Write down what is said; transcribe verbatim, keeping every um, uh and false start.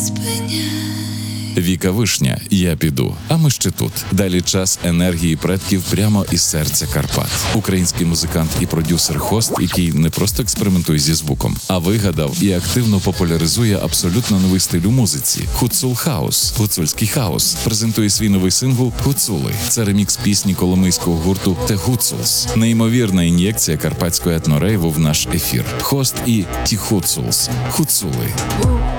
Віка Вишня, я піду, а ми ще тут. Далі час енергії предків прямо із серця Карпат. Український музикант і продюсер Хост, який не просто експериментує зі звуком, а вигадав і активно популяризує абсолютно новий стиль у музиці – Гуцул Хаус. Гуцульський хаус презентує свій новий сингл «Гуцули». Це ремікс пісні коломийського гурту «The Гуцулс». Неймовірна ін'єкція карпатського етнорейву в наш ефір. Хост і «Ті Гуцулс». Гуцули.